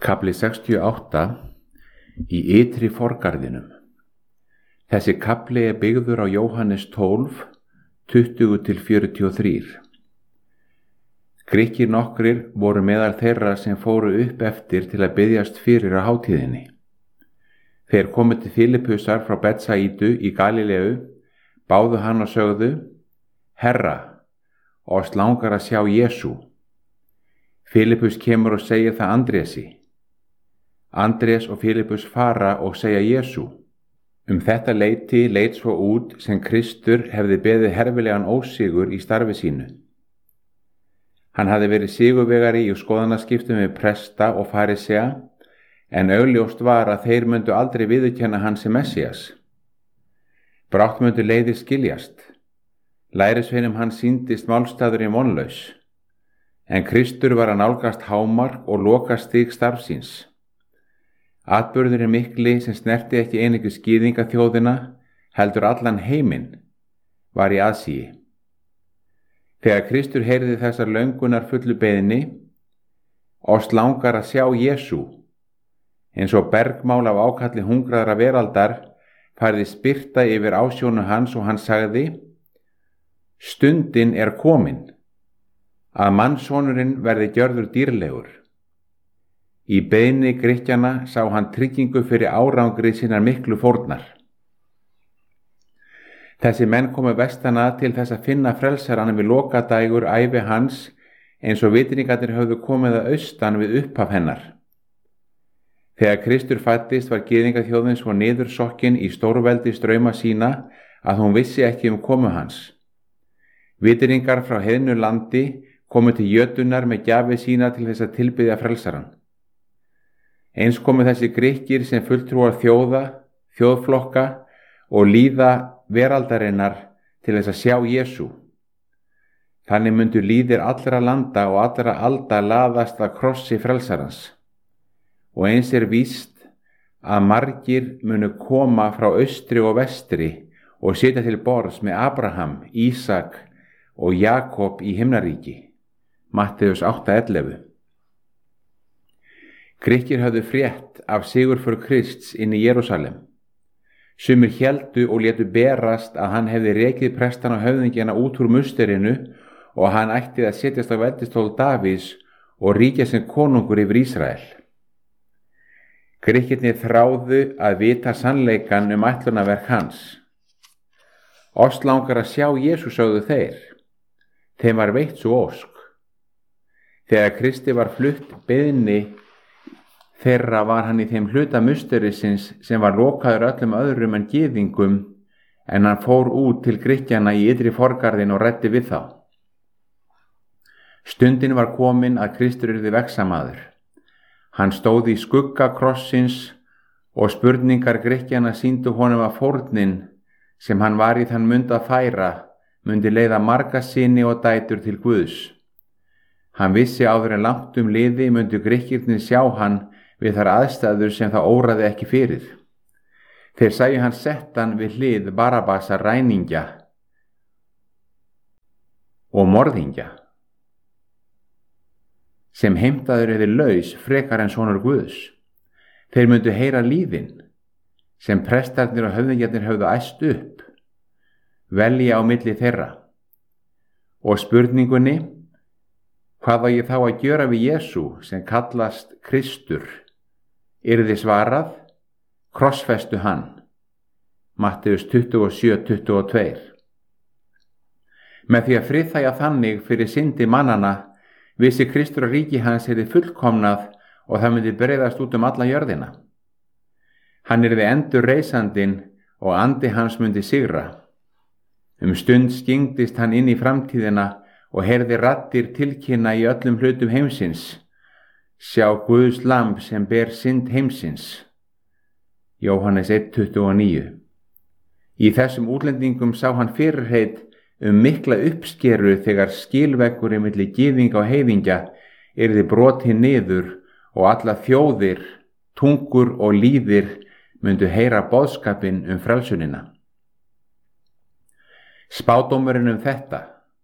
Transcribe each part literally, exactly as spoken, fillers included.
Kafli sextíu og átta í ytri forgarðinum. Þessi kafli er byggður á Jóhannes tólf, tuttugu til fjörutíu og þrjú. Grikkir nokkrir voru meðal þeirra sem fóru upp eftir til að biðjast fyrir á hátíðinni. Þeir komu til Filippusar frá Betsaídu í Galileu, báðu hann og sögðu: Herra, oss langar að sjá Jesú. Filippus kemur og segir það Andrési. Andrés og Filippus fara og segja Jesú. Um þetta leyti leit svo út sem Kristur hefði beðið herfilegan ósigur í starfi sínu. Hann hafði verið sigurvegari í skoðanaskiptum við presta og farisea, en augljóst var að þeir myndu aldrei viðurkenna hann sem Messías. Brátt myndu leiðir skiljast. Lærisveinum hann sýndist málstaðurinn vonlaus, en Kristur var að nálgast hámark og lokastig starfsins. Atburðurinn mikli sem snerti ekki einungis gyðingaþjóðina, heldur allan heiminn, var í aðsíi. Þegar Kristur heyrði þessar löngunar fullu beiðni: Oss langar að sjá Jesú, eins og bergmál af ákalli hungraðra veraldar, færði spyrta yfir ásjónu hans og hann sagði: Stundin er komin, að mannssonurinn verði gjörður dýrlegur. Í beiðni Grikkjanna sá hann tryggingu fyrir árangri sinnar miklu fórnar. Þessi menn komu vestan að til þess að finna frelsarann við lokadægur ævi hans, eins og vitringarnir höfðu komið að austan við upphaf hennar. Þegar Kristur fæddist var gyðingaþjóðin svo niðursokkin í stórveldi strauma sína að hún vissi ekki um komu hans. Vitringar frá heiðnu landi komu til jötunar með gjafi sína til þess að tilbiðja frelsarann. Eins komu þessi Grikkir sem fulltrúar þjóða, þjóðflokka og líða veraldarinnar til þess að sjá Jesú. Þannig myndu líðir allra landa og allra alda laðast að krossi frelsarans. Og eins er víst að margir munu koma frá austri og vestri og sitja til borðs með Abraham, Ísak og Jakob í himnaríki. Matteus átta ellefu. Grikkir höfðu frétt af sigurför Krists inn í Jerúsalem. Sumir héldu og létu berast að hann hefði rekið prestana og höfðingjana út úr musterinu og hann ætti að setjast á veldistól Davíðs og ríkja sem konungur yfir Ísrael. Grikkirnir þráðu að vita sannleikann um ætlunarverk hans. Oss langar að sjá Jesú, sögðu þeir. Þeim var veitt svo ósk. Þegar Kristi var flutt beiðni þeirra var hann í þeim hluta musterisins sem var lokaður öllum öðrum en gyðingum, en hann fór út til Grikkjanna í ytri forgarðin og ræddi við þá. Stundin var komin að Kristur yrði vegsamaður. Hann stóð í skugga krossins og spurningar Grikkjanna sýndu honum að fórnin sem hann var í þann mund að færa mundi leiða marga syni og dætur til Guðs. Hann vissi áður en langt um liði mundu Grikkirnir sjá hann við þar aðstæður sem það óraði ekki fyrir. Þeir sæju hann settan við hlið Barabasa ræningja og morðingja, sem heimtaður yfir laus frekar en sonur Guðs. Þeir myndu heyra líðin, sem prestarnir og höfðingjarnir höfðu æst upp, velja á milli þeirra. Og spurningunni: Hvað á ég þá að gjöra við Jesú sem kallast Kristur? Yrði svarað: krossfestu hann. Matteus tuttugu og sjö, tuttugu og tvö. Með því að friðþægja þannig fyrir syndi mannana, vissi Kristur að ríki hans yrði fullkomnað og það myndi breiðast út um alla jörðina. Hann yrði endur reisandinn og andi hans myndi sigra. Um stund skyngdist hann inn í framtíðina og heyrði raddir tilkynna í öllum hlutum heimsins: Sjá Guðs lamb sem ber synd heimsins. Jóhannes eitt, tuttugu og níu. Í þessum útlendingum sá hann fyrirheit um mikla uppskeru þegar skilveggurinn milli gyðinga og heiðingja yrði brotið niður og alla þjóðir, tungur og líðir myndu heyra boðskapinn um frelsunina. Spádómurinn um þetta,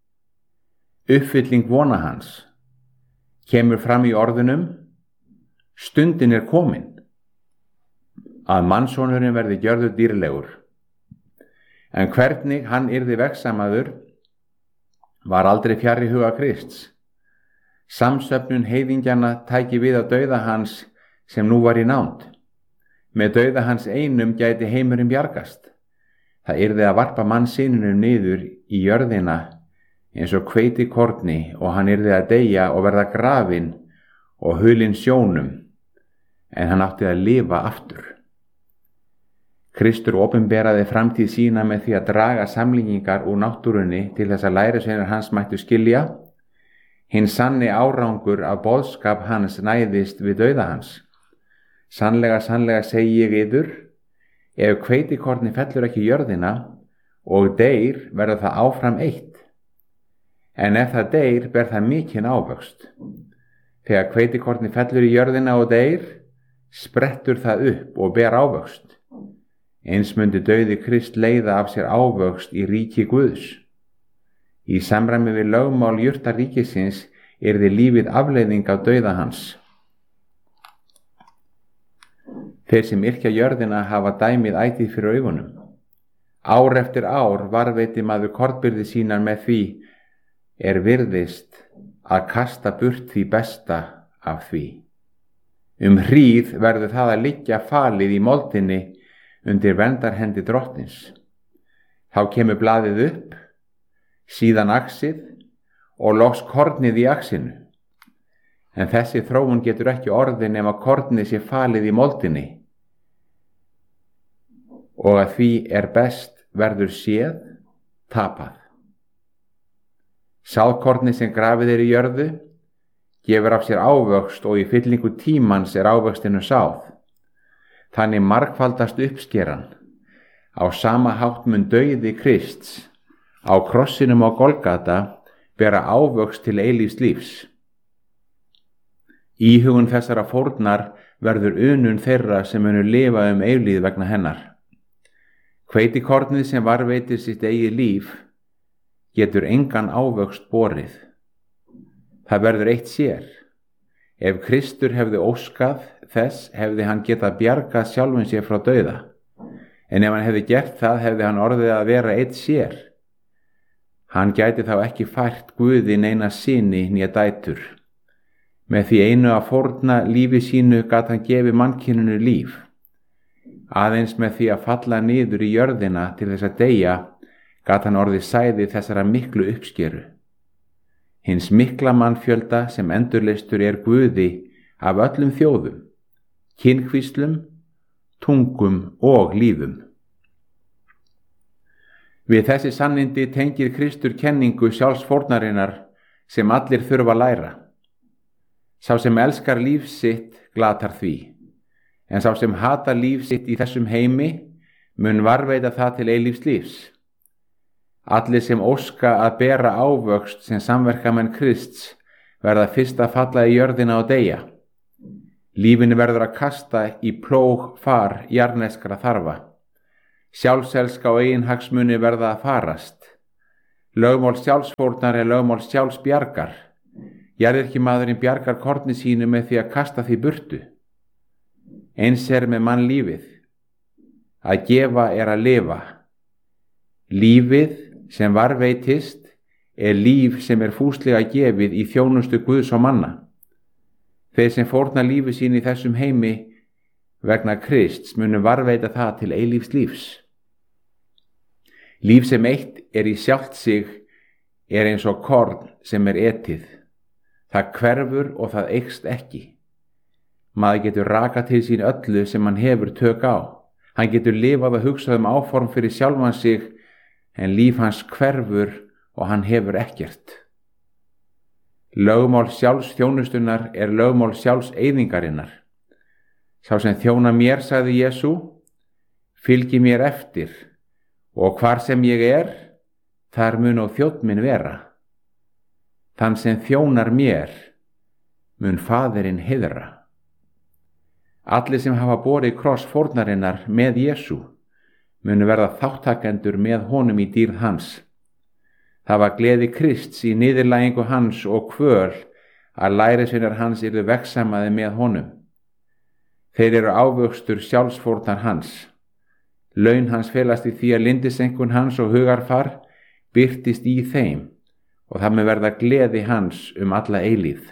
uppfylling vona hans, kemur fram í orðunum: Stundin er komin að mannssonurinn verði gjörður dýrlegur. En hvernig hann yrði vegsamaður var aldrei fjarri huga Krists. Samsöfnun heiðingjana tæki við að dauða hans sem nú var í nánd. Með dauða hans einum gæti heimurinn bjargast. Það yrði að varpa mannsynunum niður í jörðina eins og hveiti korni og hann yrði að deyja og verða grafinn og hulinn sjónum, en hann átti að lifa aftur. Kristur opinberaði framtíð sína með því að draga samlíkingar úr náttúrunni til þess að lærisveinar hans mættu skilja. Hinn sanni árangur af boðskap hans næðist við dauða hans. Sannlega, sannlega segi ég yður, ef hveitikorni fellur ekki í jörðina og deyr verður það áfram eitt. En ef það deyr ber það mikinn ávöxt. Þegar hveitikorni fellur í jörðina og deyr, sprettur það upp og ber ávöxt. Eins mundi dauði Krist leiða af sér ávöxt í ríki Guðs. Í samræmi við lögmál jurtaríkisins yrði lífið afleiðing af dauða hans. Þeir sem yrkja jörðina hafa dæmið ætíð fyrir augunum. Ár eftir ár varveiti maður kornbirgðir sínar með því er virðist að kasta burt því besta af því. Um hríð verður það að liggja falið í moldinni undir verndarhendi drottins. Þá kemur blaðið upp, síðan axið og loks kornið í axinu. En þessi þróun getur ekki orðið nema kornið sé falið í moldinni. Og að því er best verður séð tapað. Sáðkornið sem grafið er í jörðu gefur af sér ávöxt og í fyllingu tímans er ávöxtinu sáð. Þannig margfaldast uppskeran. Á sama hátt mun dauði Krists á krossinum á Golgata bera ávöxt til eilífs lífs. Íhugun þessara fórnar verður unun þeirra sem munu lifa um eilíð vegna hennar. Hveitikornið sem varveitir sitt eigið líf getur engan ávöxt borið. Það verður eitt sér. Ef Kristur hefði óskað þess hefði hann getað bjargað sjálfum sér frá dauða. En ef hann hefði gert það hefði hann orðið að vera eitt sér. Hann gæti þá ekki fært Guði neina syni né dætur. Með því einu að fórna lífi sínu gat hann gefið mannkyninu líf. Aðeins með því að falla niður í jörðina til þess að deyja gat hann orðið sæði þessara miklu uppskeru. Hins mikla mannfjölda sem endurleystur er Guði af öllum þjóðum, kynkvíslum, tungum og lífum. Við þessi sannindi tengir Kristur kenningu sjálfsfórnarinnar sem allir þurfa að læra. Sá sem elskar líf sitt glatar því, en sá sem hatar líf sitt í þessum heimi mun varveita það til eilífs lífs. Allir sem óska að bera ávöxt sem samverkamenn Krists verða fyrst að falla í jörðina og deyja. Lífinu verður að kasta í plóg far jarneskra þarfa. Sjálfselska og eiginhagsmuni verða að farast. Lögmál sjálfsfórnar er lögmál sjálfsbjargar. Jarðirkjumaðurinn bjargar korni sínu með því að kasta því burtu. Eins er með mannlífið. Að gefa er að lifa. Lífið sem varveitist er líf sem er fúslega gefið í þjónustu Guðs og manna. Þeir sem fórna lífi sín í þessum heimi vegna Krists munu varveita það til eilífs lífs. Líf sem eitt er í sjálft sig er eins og korn sem er etið. Það hverfur og það eykst ekki. Maður getur rakað til sín öllu sem hann hefur tök á. Hann getur lifað og hugsað um áform fyrir sjálfan sig, en líf hans hverfur og hann hefur ekkert. Lögmál sjálfs þjónustunar er lögmál sjálfs eyðingarinnar. Sá sem þjóna mér, sagði Jesú, fylgi mér eftir, og hvar sem ég er, þar mun og þjónn minn vera. Þann sem þjónar mér, mun Faðirinn heiðra. Allir sem hafa borið kross fórnarinnar með Jesú munu verða þáttakendur með honum í dýrð hans. Það var gleði Krists í niðurlægingu hans og kvöl að lærisveinar hans yrðu vegsamaði með honum. Þeir eru ávöxtur sjálfsfórnar hans. Laun hans felast í því að lindisenkun hans og hugarfar birtist í þeim og það með verða gleði hans um alla eilíð.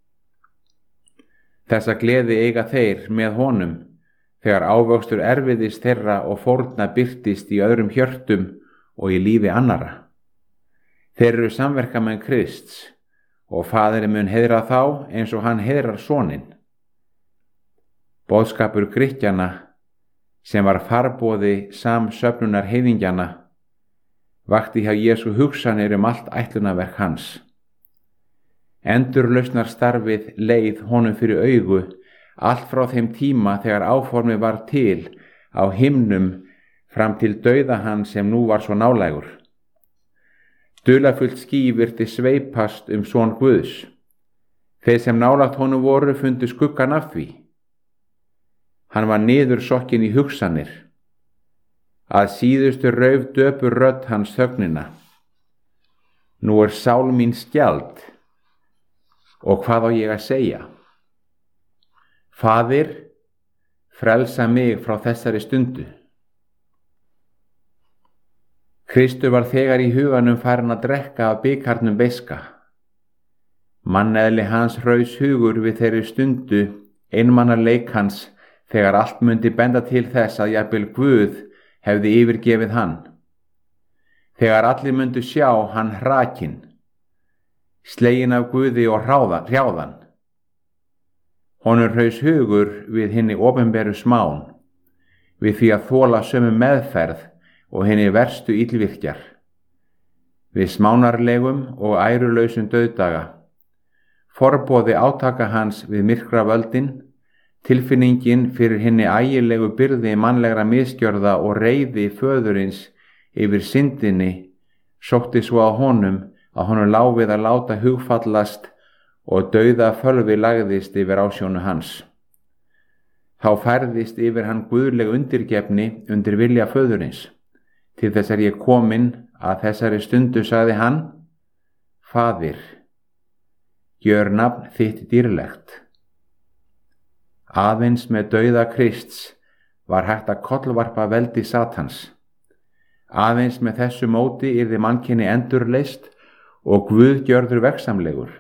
Þessa gleði eiga þeir með honum þegar ávöxtur erfiðis þeirra og fórna birtist í öðrum hjörtum og í lífi annara. Þeir eru samverkamenn Krists og Faðirinn mun heiðra þá eins og hann heiðrar soninn. Boðskapur Grikkjanna sem var farboði samsöfnunar heiðingjana vakti hjá Jesú hugsanir um allt ætlunarverk hans. Endurlausnar starfið leið honum fyrir augu allt frá þeim tíma þegar áformið var til á himnum fram til dauða hans sem nú var svo nálægur. Dularfullt ský virti sveipast um son Guðs. Þeir sem nálægt honum voru fundu skuggan af því. Hann var niður sokkin í hugsanir. Að síðustu rauf döpur rödd hans þögnina. Nú er sál mín skjald, og hvað á ég að segja? Faðir, frelsa mig frá þessari stundu. Kristur var þegar í huganum farinn að drekka af bikarnum beiska. Manneðli hans hraus hugur við þeirri stundu einmanna leik hans þegar allt mundi benda til þess að jafnvel Guð hefði yfirgefið hann. Þegar allir mundu sjá hann hrakinn, sleginn af Guði og hrjáðan. Honum hraus hugur við hinni opinberu smán, við því að þola sömu meðferð og hinni verstu illvirkjar, við smánarlegum og ærulausum dauðdaga, forboði átaka hans við myrkra völdin, tilfinningin fyrir hinni ægilegu byrði mannlegra misgjörða og reiði föðurins yfir syndinni sótti svo á honum að honum lá við að láta hugfallast og dauða fölvi lagðist yfir ásjónu hans. Þá færðist yfir hann guðleg undirgefni undir vilja föðurins. Til þess er ég kominn að þessari stundu sagði hann, Faðir, gjör nafn þitt dýrlegt. Aðeins með dauða Krists var hægt að kollvarpa veldi Satans. Aðeins með þessu móti yrði mannkyni endurleist og Guð gjörður vegsamlegur.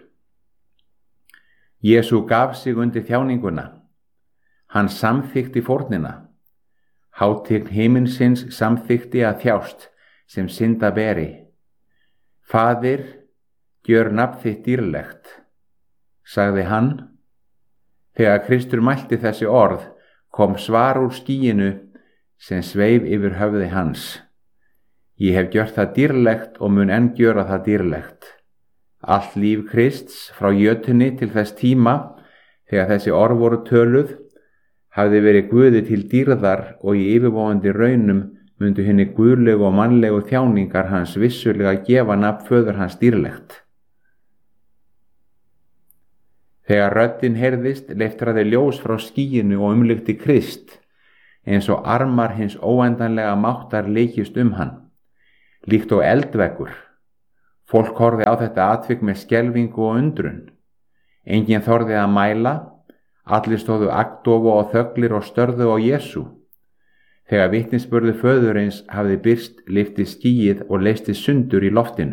Jesú gaf sig undir þjáninguna. Hann samþykti fórnina. Hátign himinsins samþykti að þjást sem synda beri. Faðir, gjör nafn þitt dýrlegt, sagði hann. Þegar Kristur mælti þessi orð kom svar úr skýinu sem sveif yfir höfði hans. Ég hef gjört það dýrlegt og mun enn gjöra það dýrlegt. Allt líf Krists frá jötunni til þess tíma þegar þessi orð voru töluð hafði verið Guði til dýrðar og í yfirvofandi raunum mundu hinni guðlegu og mannlegu þjáningar hans vissulega gefa nafn föður hans dýrlegt. Þegar röddin heyrðist leiftraði ljós frá skýinu og umlykti Krist, eins og armar hins óendanlega máttar leikist um hann, líkt og eldveggur. Fólk horfði á þetta atvik með skelfingu og undrun. Enginn þorði að mæla, allir stóðu agndofa og þöglir og störðu á Jesú. Þegar vitnisburður föðurins hafði birst lyfti skýið og leysti sundur í loftinu.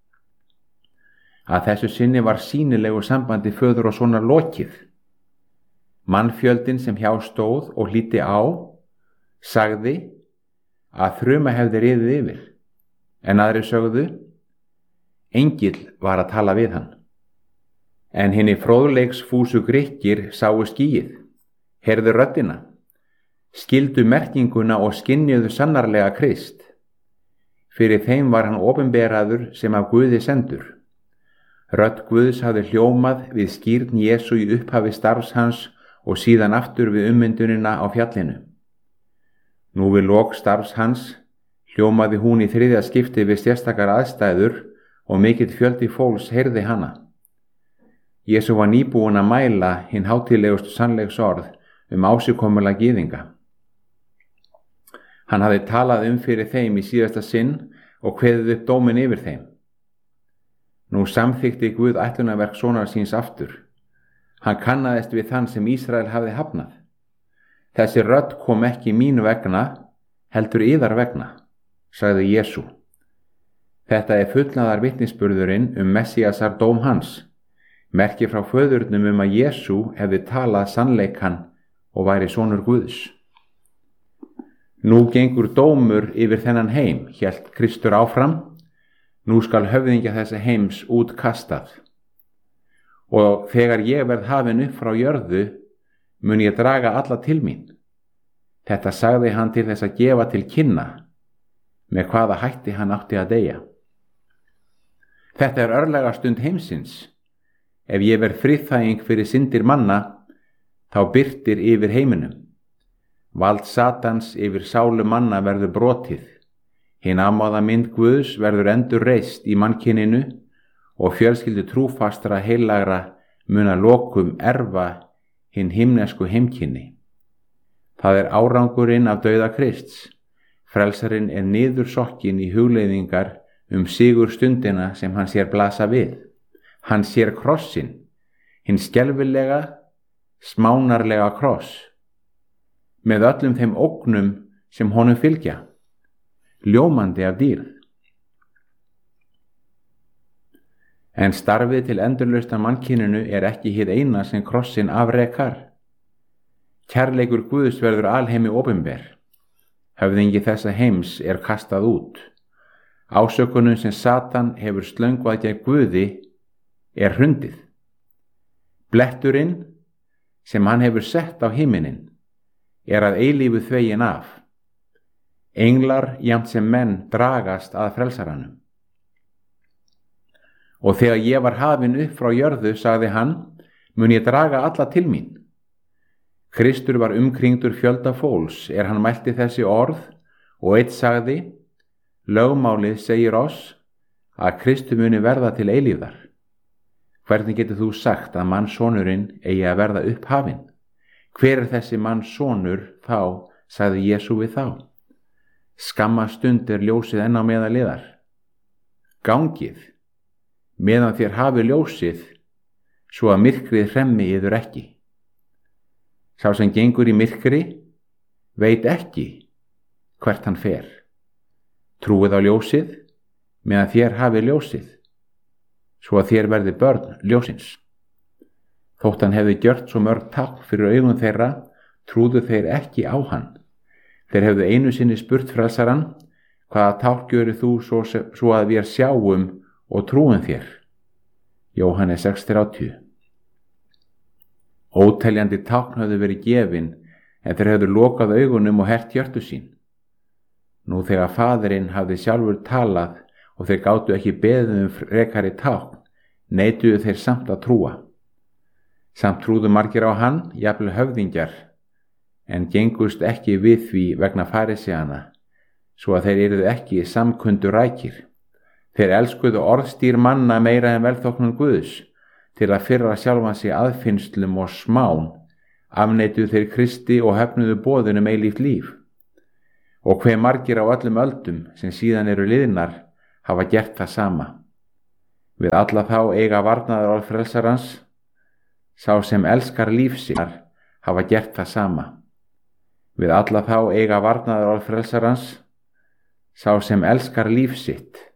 Að þessu sinni var sýnilegu sambandi föður og sonar lokið. Mannfjöldin sem hjá stóð og hlýddi á, sagði að þruma hefði riðið yfir, en aðrir sögðu, engill var að tala við hann. En hinni fróðleiksfúsu Grikkir sáu skýið, heyrðu röddina, skildu merkinguna og skynjuðu sannarlega Krist. Fyrir þeim var hann opinberaður sem af Guði sendur. Rödd Guðs hafði hljómað við skírn Jesú í upphafi starfs hans og síðan aftur við ummyndunina á fjallinu. Nú við lok starfs hans hljómaði hún í þriðja skipti við sérstakar aðstæður og mikill fjöldi fólks heyrði hana. Jesú var nýbúinn að mæla hinn hátíðlegustu sannleiksorð um ásikomulega gyðinga. Hann hafði talað um fyrir þeim í síðasta sinn og kveðið upp dóminn yfir þeim. Nú samþykti Guð ætlunarverk sonar síns aftur. Hann kannaðist við þann sem Ísrael hafði hafnað. Þessi rödd kom ekki mín vegna, heldur yðar vegna, sagði Jesú. Þetta er fullnaðar vitnisburðurinn um Messíasar dóm hans, merki frá föðurnum um að Jesú hefði talað sannleikann og væri sonur Guðs. Nú gengur dómur yfir þennan heim, hélt Kristur áfram, nú skal höfðingja þessa heims út kastað. Og þegar ég verð hafin upp frá jörðu, mun ég draga alla til mín. Þetta sagði hann til þess að gefa til kynna, með hvaða hætti hann átti að deyja. Þetta er örlega stund heimsins. Ef ég verð friðþæging fyrir syndir manna, þá birtir yfir heiminum. Vald Satans yfir sálu manna verður brotið. Hin amáða mynd Guðs verður endur reist í mannkyninu og fjölskyldu trúfastra heilagra mun að lokum erfa hinn himnesku heimkynni. Það er árangurinn af dauða Krists. Frelsarinn er niður sokkin í hugleiðingar um sigur stundina sem hann sér blasa við. Hann sér krossin, hinn skelfilega, smánarlega kross, með öllum þeim ógnum sem honum fylgja, ljómandi af dýrð. En starfið til endurlausnar mannkyninu er ekki hið eina sem krossin afrekar. Kærleikur Guðs verður alheimi opinber. Höfðingi þessa heims er kastað út. Ásökunum sem Satan hefur slöngvað gegn Guði er hrundið. Bletturinn sem hann hefur sett á himinin er að eilífu þvegin af. Englar jafnt sem menn dragast að frelsaranum. Og þegar ég var hafin upp frá jörðu, sagði hann, mun ég draga alla til mín. Kristur var umkringdur fjölda fólks er hann mælti þessi orð og einn sagði, lögmálið segir oss að Kristur muni verða til eilífðar. Hvernig getur þú sagt að mannssonurinn eigi að verða upphafinn? Hver er þessi mannssonur þá, sagði Jesú við þá. Skamma stund er ljósið enn á meðal liðar. Gangið, meðan þér hafi ljósið, svo að myrkrið hremmi yður ekki. Sá sem gengur í myrkri veit ekki hvert hann fer. Trúið á ljósið, meðan þér hafi ljósið, svo að þér verði börn ljósins. Þótt hann hefði gjört svo mörg tákn fyrir augum þeirra, trúðu þeir ekki á hann. Þeir hefðu einu sinni spurt frelsarann, hvaða tákn gjörir þú svo, svo að við sjáum og trúum þér? Jóhannes sex þrjátíu. Óteljandi tákn höfðu verið gefin, en þeir höfðu lokað augunum og hert hjörtu sín. Nú þegar faðirinn hafði sjálfur talað og þeir gátu ekki beðið um frekari tákn, neituðu þeir samt að trúa. Samt trúðu margir á hann, jafnvel höfðingjar, en gengust ekki við því vegna farisæana, svo að þeir yrðu ekki samkundu rækir. Þeir elskuðu orðstýr manna meira en velþóknun Guðs, til að fyrra sjálfan sig aðfinnslum og smán, afneituðu þeir Kristi og hefnuðu boðunum eilíft líf. Og hve margir á öllum öldum sem síðan eru liðnar hafa gert það sama. Við alla þá eiga varnaðar orð frelsarans, sá sem elskar líf sinnar hafa gert það sama. Við alla þá eiga varnaðar orð frelsarans, sá sem elskar líf sitt